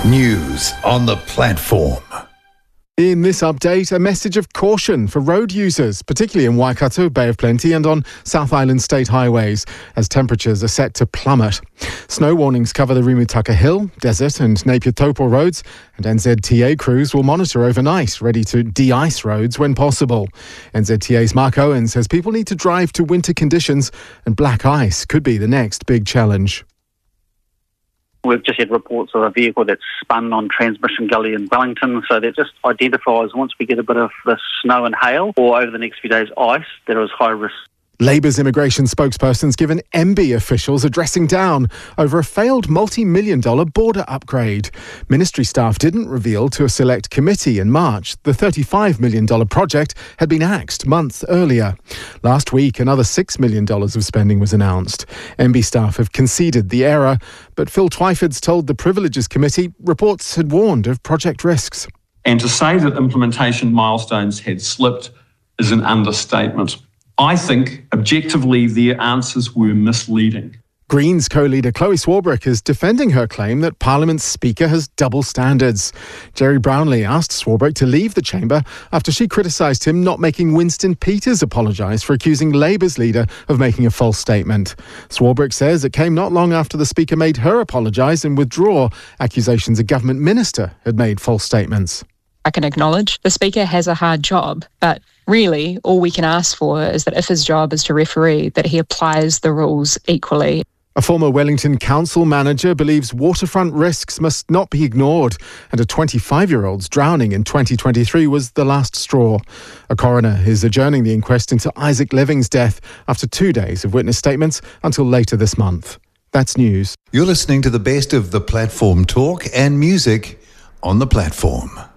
News on the platform. In this update, a message of caution for road users, particularly in Waikato, Bay of Plenty and on South Island state highways, as temperatures are set to plummet. Snow warnings cover the Rimutaka Hill, Desert and Napier Taupo roads, and NZTA crews will monitor overnight, ready to de-ice roads when possible. NZTA's Mark Owen says people need to drive to winter conditions, and black ice could be the next big challenge. We've just had reports of a vehicle that's spun on Transmission Gully in Wellington, so that just identifies once we get a bit of the snow and hail, or over the next few days ice, there is high risk. Labour's immigration spokesperson's given MB officials a dressing down over a failed multi-million-dollar border upgrade. Ministry staff didn't reveal to a select committee in March the $35 million project had been axed months earlier. Last week, another $6 million of spending was announced. MB staff have conceded the error, but Phil Twyford's told the Privileges Committee reports had warned of project risks. And to say that implementation milestones had slipped is an understatement. I think, objectively, their answers were misleading. Greens co-leader Chloe Swarbrick is defending her claim that Parliament's Speaker has double standards. Jerry Brownlee asked Swarbrick to leave the chamber after she criticised him not making Winston Peters apologise for accusing Labour's leader of making a false statement. Swarbrick says it came not long after the Speaker made her apologise and withdraw accusations a government minister had made false statements. I can acknowledge the Speaker has a hard job, but really all we can ask for is that if his job is to referee, that he applies the rules equally. A former Wellington council manager believes waterfront risks must not be ignored, and a 25-year-old's drowning in 2023 was the last straw. A coroner is adjourning the inquest into Isaac Living's death after 2 days of witness statements until later this month. That's news. You're listening to the best of the platform talk and music on the platform.